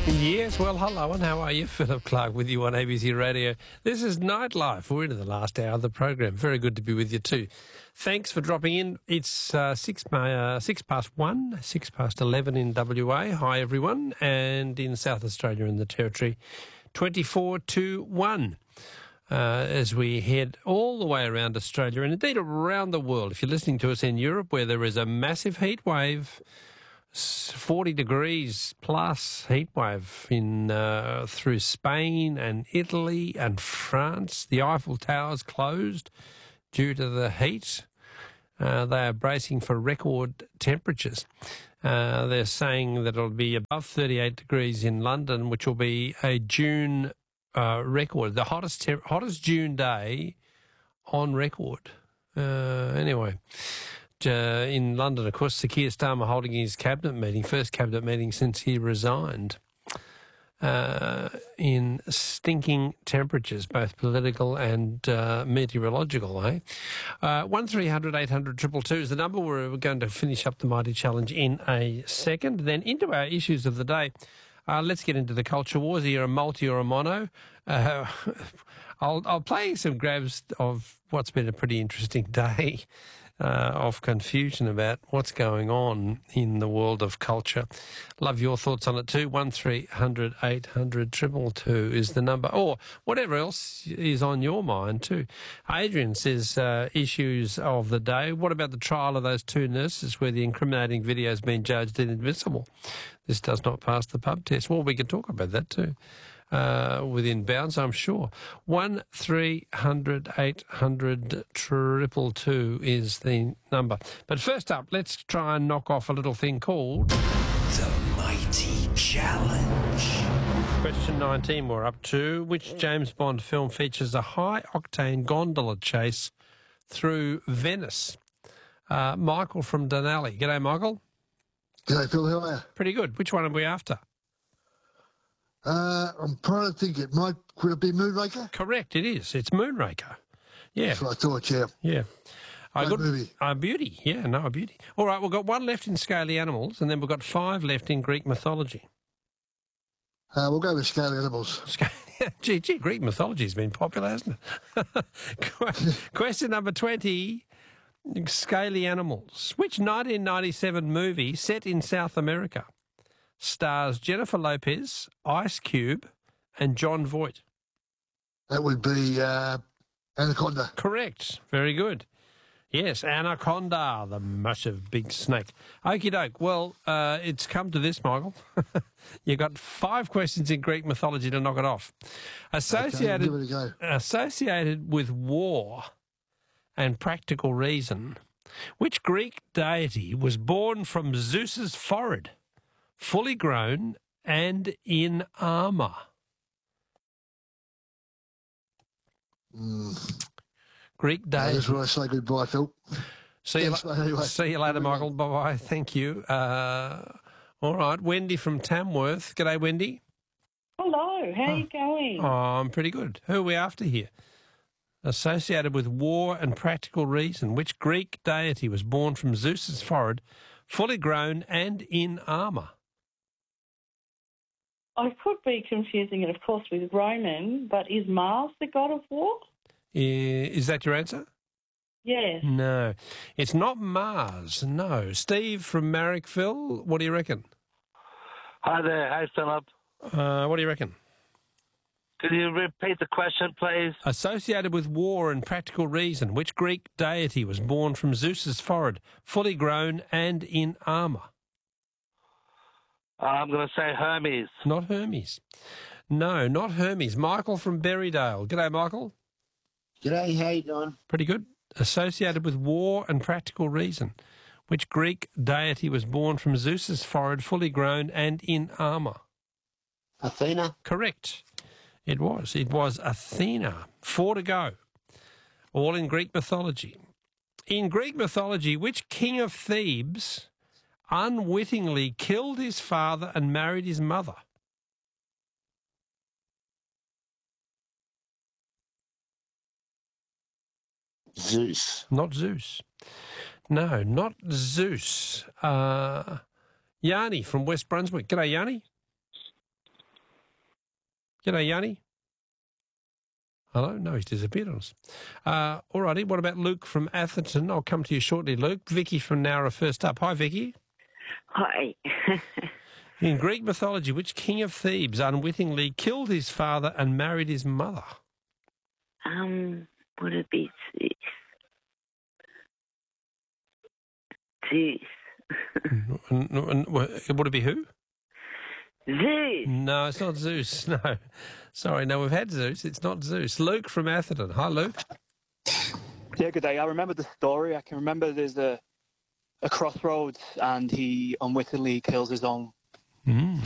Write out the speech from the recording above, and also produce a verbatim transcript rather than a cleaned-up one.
Yes, well, hello, and how are you? Philip Clark with you on A B C Radio. This is Nightlife. We're into the last hour of the program. Very good to be with you too. Thanks for dropping in. It's uh, six, uh, six past one, six past eleven in W A. Hi, everyone. And in South Australia and the Territory, twenty-four to one. Uh, as we head all the way around Australia and indeed around the world. If you're listening to us in Europe, where there is a massive heat wave, forty degrees plus heat wave in uh, through Spain and Italy and France. The Eiffel Tower's closed due to the heat. Uh, they are bracing for record temperatures. Uh, they're saying that it'll be above thirty-eight degrees in London, which will be a June uh, record, the hottest te- hottest June day on record. Uh, anyway. Uh, in London, of course, Sir Keir Starmer holding his cabinet meeting, first cabinet meeting since he resigned, uh, in stinking temperatures, both political and uh, meteorological, eh? Uh, one three hundred eight hundred two two two is the number. We're going to finish up the Mighty Challenge in a second. Then into our issues of the day. Uh, let's get into the culture wars. Are you a multi or a mono? Uh, I'll, I'll play some grabs of what's been a pretty interesting day. Uh, of confusion about what's going on in the world of culture. Love your thoughts on it too. one three hundred eight hundred two two two is the number. Or whatever else is on your mind too. Adrian says uh, issues of the day. What about the trial of those two nurses where the incriminating video has been judged inadmissible? This does not pass the pub test. Well, we can talk about that too. Uh, within bounds, I'm sure. one three hundred eight hundred two two two is the number. But first up, let's try and knock off a little thing called The Mighty Challenge. Question nineteen we're up to. Which James Bond film features a high-octane gondola chase through Venice? Uh, Michael from Dunalley. G'day, Michael. G'day, Phil. How are you? Pretty good. Which one are we after? Uh, I'm trying to think. It might could it be Moonraker? Correct, it is. It's Moonraker. Yeah. That's what I thought. Yeah. Yeah. Great I got movie. a beauty. Yeah, no, a beauty. All right, we've got one left in Scaly Animals, and then we've got five left in Greek mythology. Uh, we'll go with Scaly Animals. gee, gee, Greek mythology has been popular, hasn't it? Question number twenty. Scaly Animals. Which nineteen ninety-seven movie set in South America stars Jennifer Lopez, Ice Cube, and John Voight? That would be uh, Anaconda. Correct. Very good. Yes, Anaconda, the massive big snake. Okie doke. Well, uh, it's come to this, Michael. You got five questions in Greek mythology to knock it off. Associated, okay, give it a go. associated with war and practical reason, which Greek deity was born from Zeus's forehead, fully grown and in armour? Mm. Greek deity. That's where I say goodbye, Phil. See you, Thanks, la- mate, anyway. see you later, Michael. Bye-bye. Thank you. Uh, all right. Wendy from Tamworth. G'day, Wendy. Hello. How are you going? Oh, I'm pretty good. Who are we after here? Associated with war and practical reason, which Greek deity was born from Zeus's forehead, fully grown and in armour? I could be confusing it, of course, with Roman, but is Mars the god of war? Is that your answer? Yes. No. It's not Mars, no. Steve from Marrickville, what do you reckon? Hi there. Hi, Philip. Uh, what do you reckon? Could you repeat the question, please? Associated with war and practical reason, which Greek deity was born from Zeus's forehead, fully grown and in armour? Uh, I'm going to say Hermes. Not Hermes. No, not Hermes. Michael from Berrydale. G'day, Michael. G'day, how you doing? Pretty good. Associated with war and practical reason, which Greek deity was born from Zeus's forehead, fully grown and in armour? Athena. Correct. It was. It was Athena. Four to go. All in Greek mythology. In Greek mythology, which king of Thebes unwittingly killed his father and married his mother? Zeus. Not Zeus. No, not Zeus. Uh, Yanni from West Brunswick. G'day, Yanni. G'day, Yanni. Hello? No, he's disappeared on us. Uh, all righty, what about Luke from Atherton? I'll come to you shortly, Luke. Vicky from Nowra first up. Hi, Vicky. Hi. In Greek mythology, which king of Thebes unwittingly killed his father and married his mother? um, would it be Zeus? Zeus. and, and, would it be who? Zeus. No, it's not Zeus. No. Sorry, no, we've had Zeus. It's not Zeus. Luke from Atherton. Hi, Luke. Yeah, good day. I remember the story. I can remember there's a, a crossroads and he unwittingly kills his own Mm.